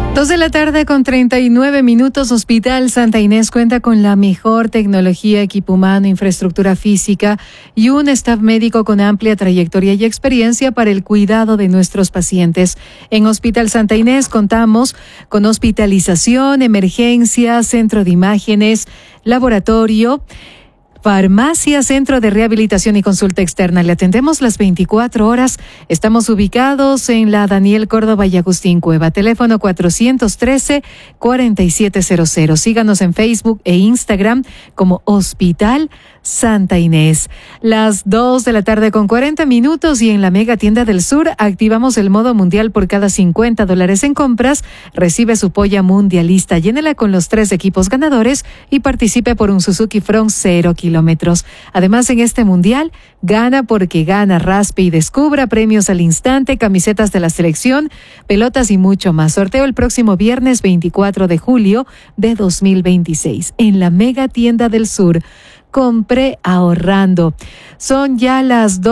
2:39 Hospital Santa Inés cuenta con la mejor tecnología, equipo humano, infraestructura física y un staff médico con amplia trayectoria y experiencia para el cuidado de nuestros pacientes. En Hospital Santa Inés contamos con hospitalización, emergencia, centro de imágenes, laboratorio, farmacia, centro de rehabilitación y consulta externa. Le atendemos las 24 horas. Estamos ubicados en la Daniel Córdoba y Agustín Cueva. Teléfono 413-4700. Síganos en Facebook e Instagram como Hospital Santa Inés. Las 2:40 y en la Mega Tienda del Sur activamos el modo mundial. Por cada $50 en compras recibe su polla mundialista. Llénela con los 3 equipos ganadores y participe por un Suzuki Front 0 kilómetros. Además, en este mundial, gana porque gana. Raspe y descubra premios al instante, camisetas de la selección, pelotas y mucho más. Sorteo el próximo viernes 24 de julio de 2026 en la Mega Tienda del Sur. Compré ahorrando. Son ya las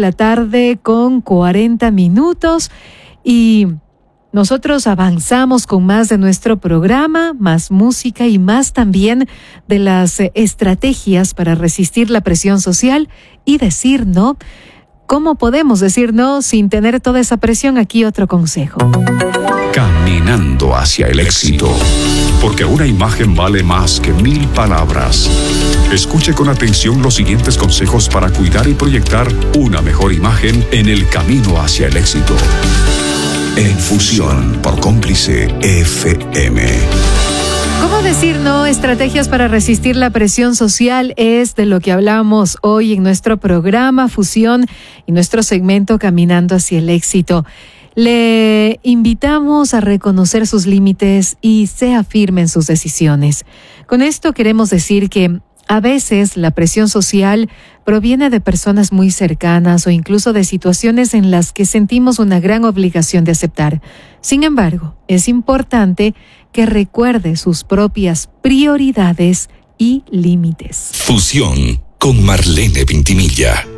2:40 y nosotros avanzamos con más de nuestro programa, más música y más también de las estrategias para resistir la presión social y decir no. ¿Cómo podemos decir no sin tener toda esa presión? Aquí otro consejo. Caminando hacia el éxito, porque una imagen vale más que 1000 palabras. Escuche con atención los siguientes consejos para cuidar y proyectar una mejor imagen en el camino hacia el éxito. En Fusión por Cómplice FM. ¿Cómo decir no? Estrategias para resistir la presión social es de lo que hablamos hoy en nuestro programa Fusión y nuestro segmento Caminando hacia el éxito. Le invitamos a reconocer sus límites y sea firme en sus decisiones. Con esto queremos decir que a veces la presión social proviene de personas muy cercanas o incluso de situaciones en las que sentimos una gran obligación de aceptar. Sin embargo, es importante que recuerde sus propias prioridades y límites. Fusión con Marlene Vintimilla.